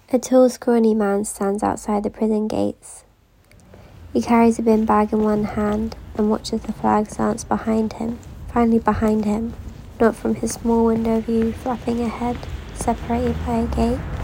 A tall, scrawny man stands outside the prison gates. He carries a bin bag in one hand and watches the flags dance behind him, finally behind him, not from his small window view flapping ahead, separated by a gate.